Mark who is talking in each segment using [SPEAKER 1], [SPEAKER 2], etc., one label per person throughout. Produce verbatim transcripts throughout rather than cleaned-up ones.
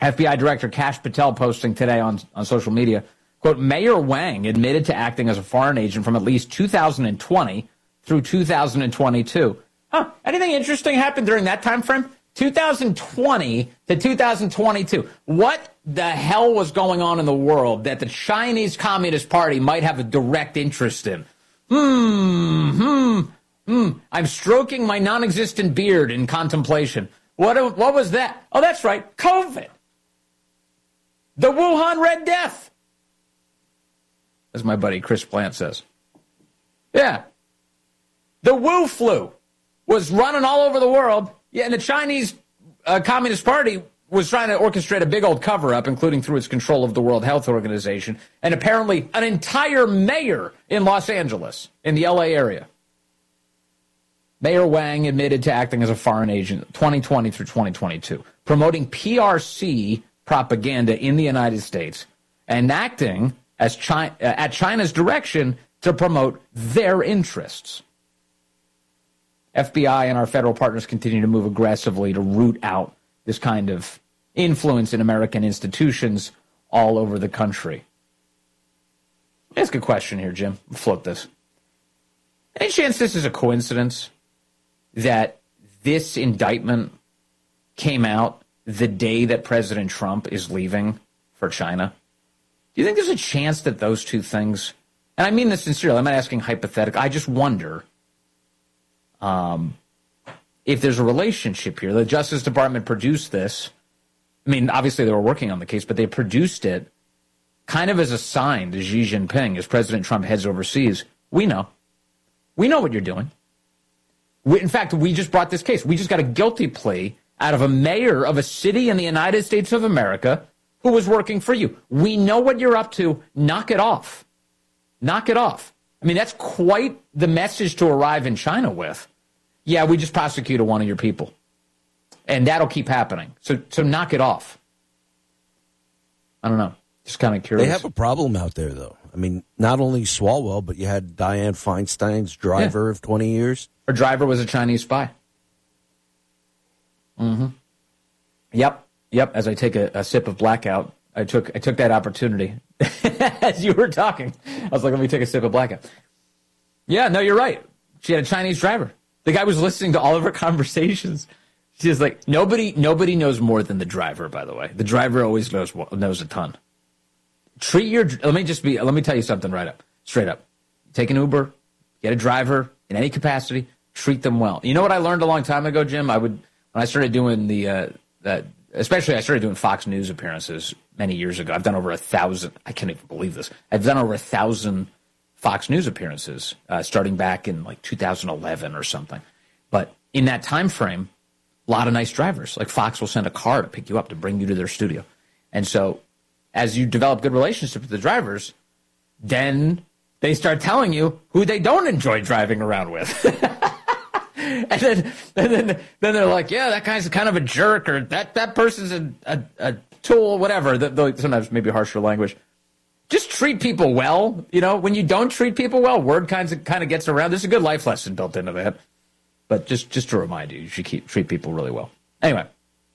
[SPEAKER 1] F B I Director Kash Patel posting today on, on social media, quote, Mayor Wang admitted to acting as a foreign agent from at least two thousand twenty through two thousand twenty-two. Huh, anything interesting happened during that time frame? two thousand twenty to two thousand twenty-two. What the hell was going on in the world that the Chinese Communist Party might have a direct interest in? Hmm, hmm, hmm. I'm stroking my non-existent beard in contemplation. What, what was that? Oh, that's right, COVID. The Wuhan Red Death, as my buddy Chris Plant says. Yeah. The Wu flu was running all over the world. Yeah, and the Chinese uh, Communist Party was trying to orchestrate a big old cover-up, including through its control of the World Health Organization, and apparently an entire mayor in Los Angeles, in the L A area. Mayor Wang admitted to acting as a foreign agent twenty twenty through twenty twenty-two, promoting P R C propaganda in the United States and acting as China, uh, at China's direction to promote their interests. F B I and our federal partners continue to move aggressively to root out this kind of influence in American institutions all over the country. Ask a question here, Jim. Float this. Any chance this is a coincidence that this indictment came out the day that President Trump is leaving for China? Do you think there's a chance that those two things, and I mean this sincerely, I'm not asking hypothetical, I just wonder um, if there's a relationship here. The Justice Department produced this. I mean, obviously they were working on the case, but they produced it kind of as a sign to Xi Jinping as President Trump heads overseas. We know. We know what you're doing. We, in fact, we just brought this case. We just got a guilty plea out of a mayor of a city in the United States of America who was working for you. We know what you're up to. Knock it off. Knock it off. I mean, that's quite the message to arrive in China with. Yeah, we just prosecuted one of your people. And that'll keep happening. So so knock it off. I don't know. Just kind of curious.
[SPEAKER 2] They have a problem out there, though. I mean, not only Swalwell, but you had Dianne Feinstein's driver yeah. of twenty years.
[SPEAKER 1] Her driver was a Chinese spy. Mm-hmm. Yep. Yep. As I take a, a sip of blackout, I took I took that opportunity. As you were talking, I was like, let me take a sip of blackout. Yeah, no, you're right. She had a Chinese driver. The guy was listening to all of her conversations. She's like, nobody nobody knows more than the driver, by the way. The driver always knows knows a ton. Treat your, let me just be, let me tell you something right up, straight up. Take an Uber, get a driver in any capacity, treat them well. You know what I learned a long time ago, Jim? I would, when I started doing the, uh, that, especially I started doing Fox News appearances many years ago. I've done over a thousand, I can't even believe this. I've done over a thousand Fox News appearances, uh, starting back in like two thousand eleven or something. But in that time frame, a lot of nice drivers. Like Fox will send a car to pick you up to bring you to their studio. And so as you develop good relationships with the drivers, then they start telling you who they don't enjoy driving around with. and then and then, then they're like, yeah, that guy's kind of a jerk, or that, that person's a, a, a tool, whatever. The, sometimes maybe harsher language. Just treat people well. You know, when you don't treat people well, word kind of, kind of gets around. There's a good life lesson built into that. But just, just to remind you, you should keep, treat people really well. Anyway.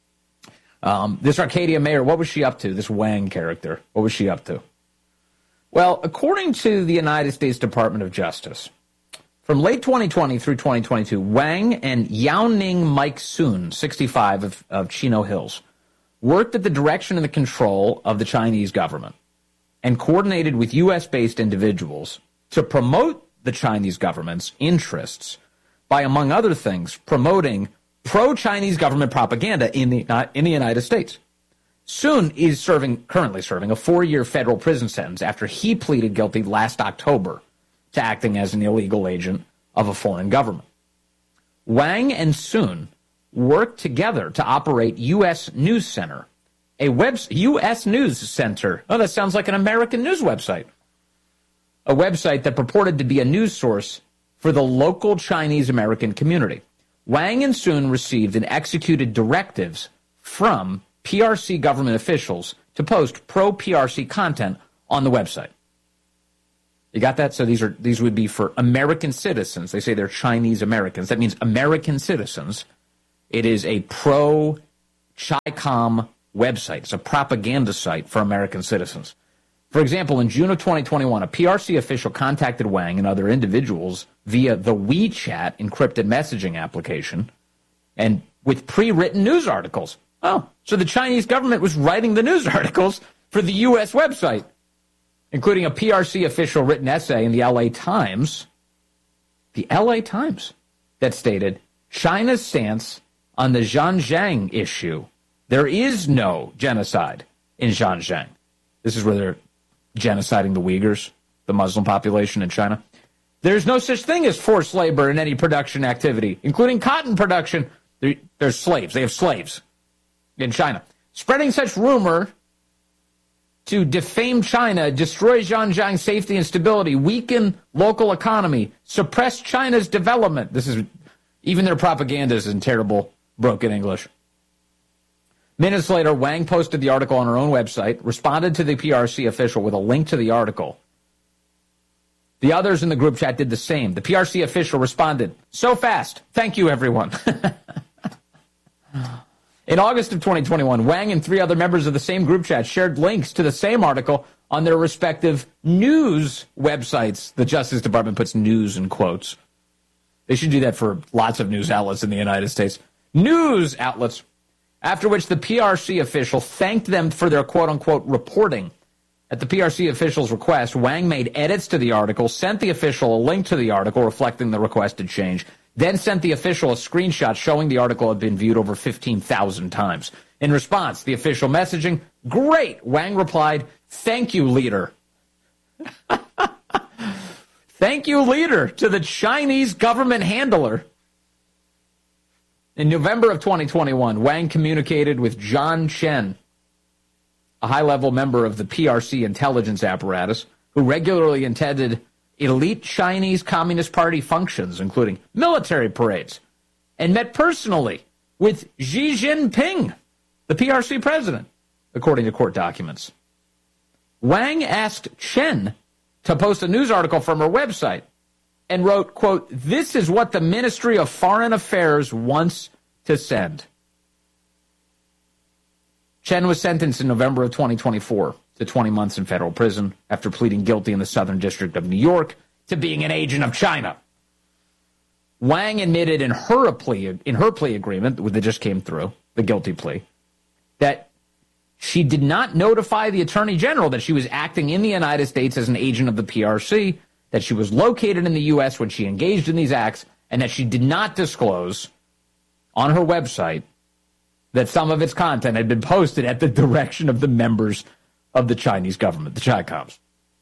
[SPEAKER 1] Um, this Arcadia mayor, what was she up to? This Wang character, what was she up to? Well, according to the United States Department of Justice, from late twenty twenty through twenty twenty-two, Wang and Yaoning Mike Soon, sixty-five, of, of Chino Hills, worked at the direction and the control of the Chinese government and coordinated with U S-based individuals to promote the Chinese government's interests by, among other things, promoting pro-Chinese government propaganda in the uh, in the United States. Soon is serving currently serving a four-year federal prison sentence after he pleaded guilty last October to acting as an illegal agent of a foreign government. Wang and Soon worked together to operate U S News Center, a web U S News Center. Oh, that sounds like an American news website. A website that purported to be a news source for the local Chinese American community. Wang and Soon received and executed directives from P R C government officials to post pro-P R C content on the website. You got that? So these are these would be for American citizens. They say they're Chinese Americans. That means American citizens. It is a pro-Chi-Com website. It's a propaganda site for American citizens. For example, in June of twenty twenty-one, a P R C official contacted Wang and other individuals via the WeChat encrypted messaging application and with pre-written news articles. Oh, so the Chinese government was writing the news articles for the U S website, including a P R C official written essay in the L A Times, the L A Times, that stated, China's stance on the Xinjiang issue. There is no genocide in Xinjiang. This is where they're genociding the Uyghurs, the Muslim population in China. There's no such thing as forced labor in any production activity, including cotton production. They're, they're slaves. They have slaves in China. Spreading such rumor to defame China, destroy Xinjiang's safety and stability, weaken local economy, suppress China's development. This is, even their propaganda is in terrible, broken English. Minutes later, Wang posted the article on her own website, responded to the P R C official with a link to the article. The others in the group chat did the same. The P R C official responded, so fast. Thank you, everyone. In August of twenty twenty-one, Wang and three other members of the same group chat shared links to the same article on their respective news websites. The Justice Department puts news in quotes. They should do that for lots of news outlets in the United States. News outlets. After which the P R C official thanked them for their quote-unquote reporting. At the P R C official's request, Wang made edits to the article, sent the official a link to the article reflecting the requested change, then sent the official a screenshot showing the article had been viewed over fifteen thousand times. In response, the official messaging, great, Wang replied, thank you, leader. Thank you, leader, to the Chinese government handler. In November of twenty twenty-one, Wang communicated with John Chen, a high-level member of the P R C intelligence apparatus, who regularly attended elite Chinese Communist Party functions, including military parades, and met personally with Xi Jinping, the P R C president, according to court documents. Wang asked Chen to post a news article from her website and wrote, quote, this is what the Ministry of Foreign Affairs wants to send. Chen was sentenced in November of twenty twenty-four to twenty months in federal prison after pleading guilty in the Southern District of New York to being an agent of China. Wang admitted in her plea, in her plea agreement that just came through, the guilty plea, that she did not notify the Attorney General that she was acting in the United States as an agent of the P R C, that she was located in the U S when she engaged in these acts, and that she did not disclose on her website that some of its content had been posted at the direction of the members of the Chinese government, the Chi-Coms.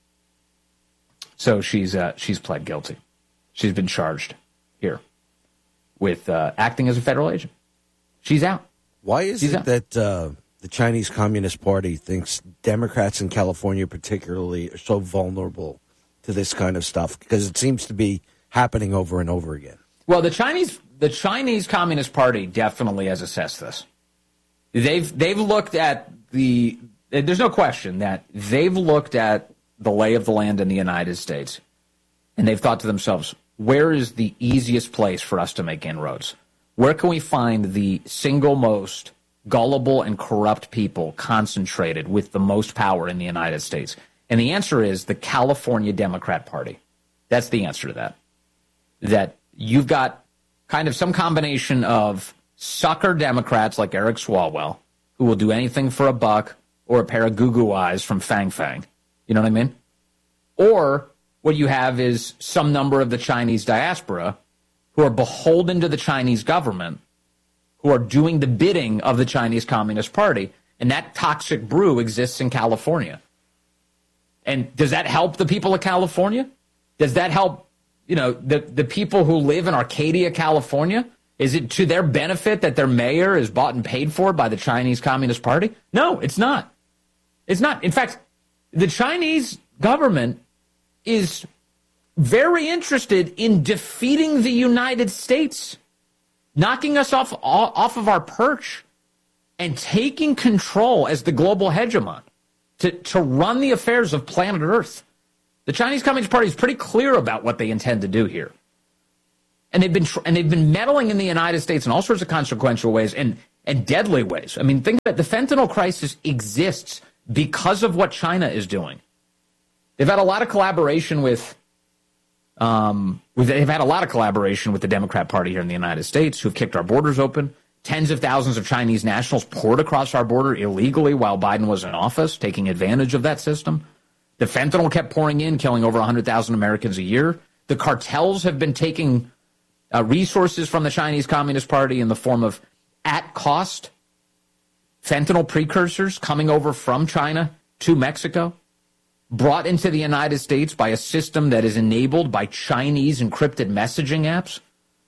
[SPEAKER 1] So she's uh, she's pled guilty. She's been charged here with uh, acting as a federal agent. She's out.
[SPEAKER 2] Why is
[SPEAKER 1] she's
[SPEAKER 2] it
[SPEAKER 1] out.
[SPEAKER 2] that uh, the Chinese Communist Party thinks Democrats in California particularly are so vulnerable to this kind of stuff? Because it seems to be happening over and over again.
[SPEAKER 1] Well, the Chinese the Chinese Communist Party definitely has assessed this. They've they've looked at the there's no question that they've looked at the lay of the land in the United States, and they've thought to themselves, where is the easiest place for us to make inroads? Where can we find the single most gullible and corrupt people concentrated with the most power in the United States? And the answer is the California Democrat Party. That's the answer to that. That you've got kind of some combination of sucker Democrats like Eric Swalwell, who will do anything for a buck or a pair of goo-goo eyes from Fang Fang. You know what I mean? Or what you have is some number of the Chinese diaspora who are beholden to the Chinese government, who are doing the bidding of the Chinese Communist Party, and that toxic brew exists in California. And does that help the people of California? Does that help, you know, the, the people who live in Arcadia, California? Is it to their benefit that their mayor is bought and paid for by the Chinese Communist Party? No, it's not. It's not. In fact, the Chinese government is very interested in defeating the United States, knocking us off, off of our perch, and taking control as the global hegemon to, to run the affairs of planet Earth. The Chinese Communist Party is pretty clear about what they intend to do here. And they've been and they've been meddling in the United States in all sorts of consequential ways. And and deadly ways. I mean, think about it. The fentanyl crisis exists because of what China is doing. They've had a lot of collaboration with, um, with, they've had a lot of collaboration with the Democrat Party here in the United States, who've kicked our borders open. Tens of thousands of Chinese nationals poured across our border illegally while Biden was in office, taking advantage of that system. The fentanyl kept pouring in, killing over one hundred thousand Americans a year. The cartels have been taking uh, resources from the Chinese Communist Party in the form of at-cost fentanyl precursors coming over from China to Mexico, brought into the United States by a system that is enabled by Chinese encrypted messaging apps.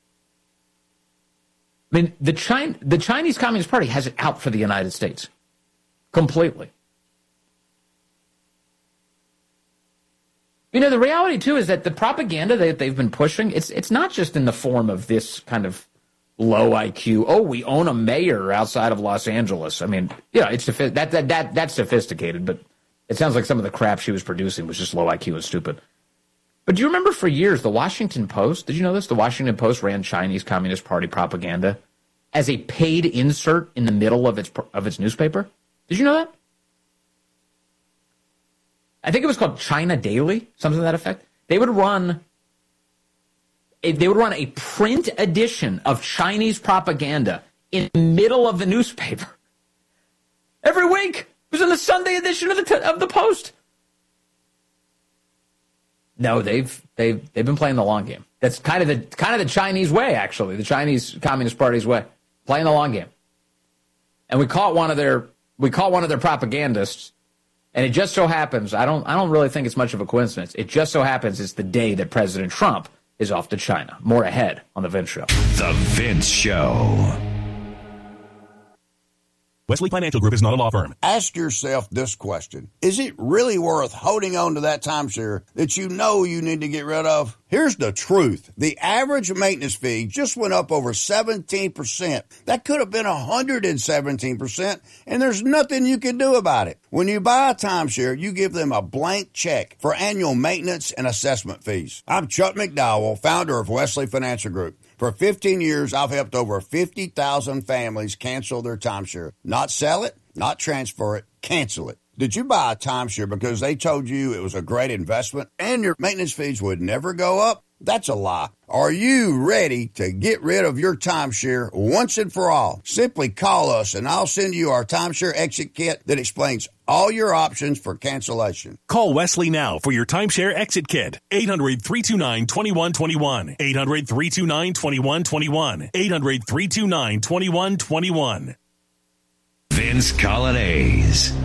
[SPEAKER 1] I mean, the China, the Chinese Communist Party has it out for the United States completely. You know, the reality, too, is that the propaganda that they've been pushing, it's it's not just in the form of this kind of low I Q, oh, we own a mayor outside of Los Angeles. I mean, yeah, it's that that that that's sophisticated, but it sounds like some of the crap she was producing was just low I Q and stupid. But do you remember for years the Washington Post, did you know this? The Washington Post ran Chinese Communist Party propaganda as a paid insert in the middle of its of its newspaper? Did you know that? I think it was called China Daily, something to that effect. They would run they would run a print edition of Chinese propaganda in the middle of the newspaper every week. It was in the Sunday edition of the t- of the Post. No, they've they've they've been playing the long game. That's kind of the kind of the Chinese way, actually, the Chinese Communist Party's way, playing the long game. And we caught one of their we caught one of their propagandists, and it just so happens I don't I don't really think it's much of a coincidence. It just so happens it's the day that President Trump is off to China. More ahead on the Vince Show.
[SPEAKER 3] The Vince Show. Wesley Financial Group is not a law firm.
[SPEAKER 4] Ask yourself this question. Is it really worth holding on to that timeshare that you know you need to get rid of? Here's the truth. The average maintenance fee just went up over seventeen percent. That could have been one hundred seventeen percent, and there's nothing you can do about it. When you buy a timeshare, you give them a blank check for annual maintenance and assessment fees. I'm Chuck McDowell, founder of Wesley Financial Group. For fifteen years, I've helped over fifty thousand families cancel their timeshare. Not sell it, not transfer it, cancel it. Did you buy a timeshare because they told you it was a great investment and your maintenance fees would never go up? That's a lie. Are you ready to get rid of your timeshare once and for all? Simply call us and I'll send you our timeshare exit kit that explains all your options for cancellation.
[SPEAKER 3] Call Wesley now for your timeshare exit kit. eight hundred, three two nine, two one two one. eight hundred, three two nine, two one two one. eight hundred, three two nine, two one two one. Vince Colonnese.